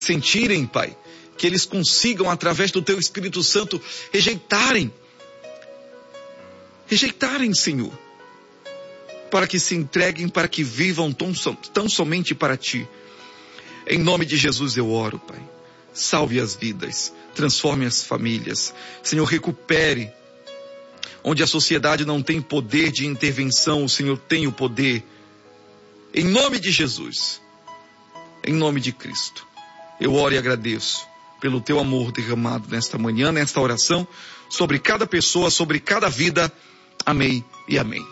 sentirem, Pai, que eles consigam, através do Teu Espírito Santo, rejeitarem, Senhor, para que se entreguem, para que vivam tão somente para Ti. Em nome de Jesus eu oro, Pai. Salve as vidas, transforme as famílias. Senhor, recupere. Onde a sociedade não tem poder de intervenção, o Senhor tem o poder. Em nome de Jesus, em nome de Cristo, eu oro e agradeço pelo Teu amor derramado nesta manhã, nesta oração, sobre cada pessoa, sobre cada vida. Amém e amém.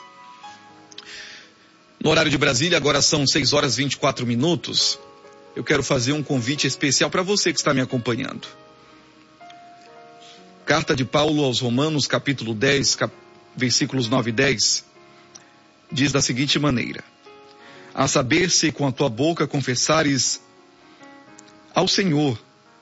No horário de Brasília, agora são 6h24. Eu quero fazer um convite especial para você que está me acompanhando. Carta de Paulo aos Romanos, capítulo 10, versículos 9 e 10, diz da seguinte maneira: a saber, se com a tua boca confessares ao Senhor,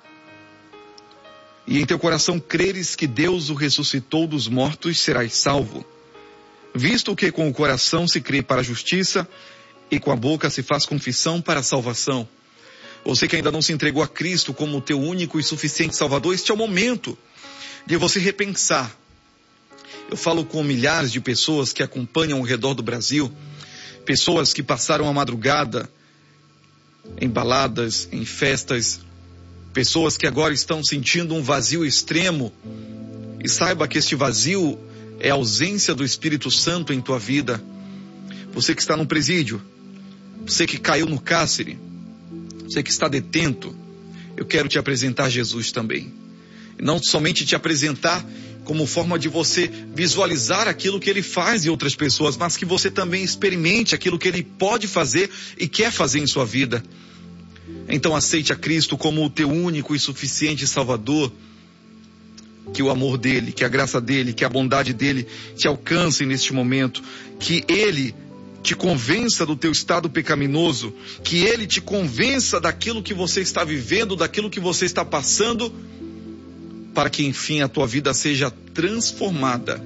e em teu coração creres que Deus o ressuscitou dos mortos, serás salvo. Visto que com o coração se crê para a justiça, e com a boca se faz confissão para a salvação. Você que ainda não se entregou a Cristo como o teu único e suficiente Salvador, este é o momento de você repensar. Eu falo com milhares de pessoas que acompanham ao redor do Brasil, pessoas que passaram a madrugada em baladas, em festas, pessoas que agora estão sentindo um vazio extremo, e saiba que este vazio é a ausência do Espírito Santo em tua vida. Você que está no presídio, você que caiu no cárcere, você que está detento, eu quero te apresentar Jesus também. E não somente te apresentar como forma de você visualizar aquilo que Ele faz em outras pessoas, mas que você também experimente aquilo que Ele pode fazer e quer fazer em sua vida. Então aceite a Cristo como o teu único e suficiente Salvador. Que o amor dEle, que a graça dEle, que a bondade dEle te alcancem neste momento. Que Ele te convença do teu estado pecaminoso. Que Ele te convença daquilo que você está vivendo, daquilo que você está passando, para que enfim a tua vida seja transformada.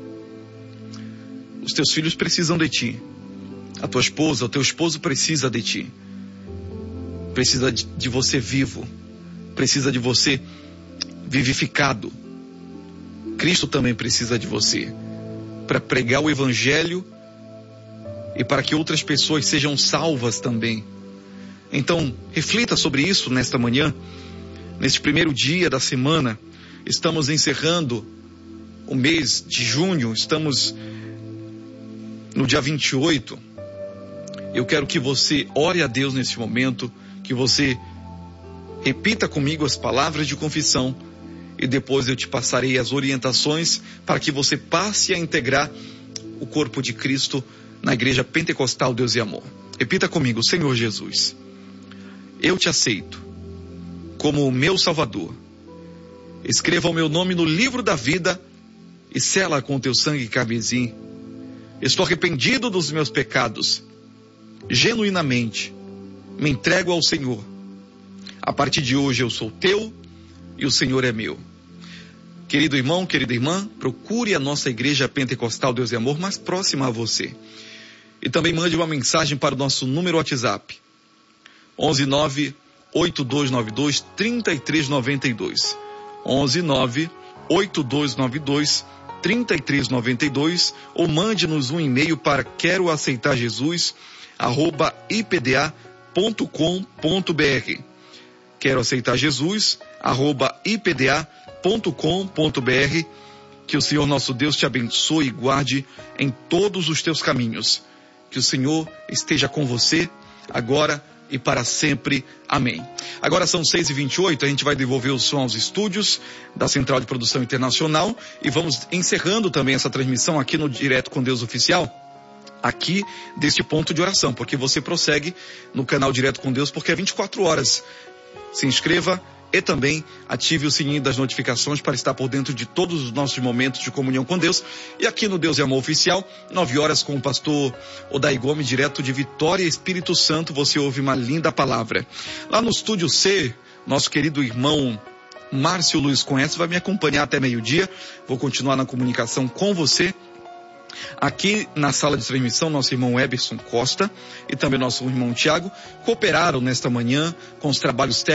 Os teus filhos precisam de ti. A tua esposa, o teu esposo precisa de ti. Precisa de você vivo. Precisa de você vivificado. Cristo também precisa de você para pregar o Evangelho e para que outras pessoas sejam salvas também. Então, reflita sobre isso nesta manhã. Neste primeiro dia da semana, estamos encerrando o mês de junho, estamos no dia 28. Eu quero que você ore a Deus neste momento, que você repita comigo as palavras de confissão e depois eu te passarei as orientações para que você passe a integrar o corpo de Cristo na Igreja Pentecostal Deus e Amor. Repita comigo: Senhor Jesus, eu te aceito como o meu Salvador. Escreva o meu nome no livro da vida e sela com teu sangue carmesim. Estou arrependido dos meus pecados. Genuinamente me entrego ao Senhor. A partir de hoje eu sou teu e o Senhor é meu. Querido irmão, querida irmã, procure a nossa Igreja Pentecostal Deus e Amor mais próxima a você. E também mande uma mensagem para o nosso número WhatsApp. 119-8292-3392. 119-8292-3392. Ou mande-nos um e-mail para queroaceitarjesus@ipda.com.br. queroaceitarjesus@ipda.com.br. Que o Senhor nosso Deus te abençoe e guarde em todos os teus caminhos. Que o Senhor esteja com você agora e para sempre. Amém. Agora são 6h28, a gente vai devolver o som aos estúdios da Central de Produção Internacional e vamos encerrando também essa transmissão aqui no Direto com Deus Oficial, aqui deste ponto de oração, porque você prossegue no canal Direto com Deus, porque é 24 horas. Se inscreva e também ative o sininho das notificações para estar por dentro de todos os nossos momentos de comunhão com Deus. E aqui no Deus e Amor Oficial, 9 horas com o pastor Odair Gomes, direto de Vitória, Espírito Santo, você ouve uma linda palavra. Lá no Estúdio C, nosso querido irmão Márcio Luiz Conhece vai me acompanhar até meio-dia. Vou continuar na comunicação com você. Aqui na sala de transmissão, nosso irmão Eberson Costa e também nosso irmão Tiago cooperaram nesta manhã com os trabalhos técnicos